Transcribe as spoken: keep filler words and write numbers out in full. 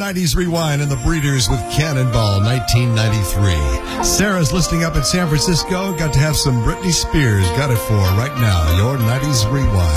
nineties Rewind and the Breeders with Cannonball, nineteen ninety-three. Sarah's listening up in San Francisco. Got to have some Britney Spears. Got it for right now. Your nineties Rewind.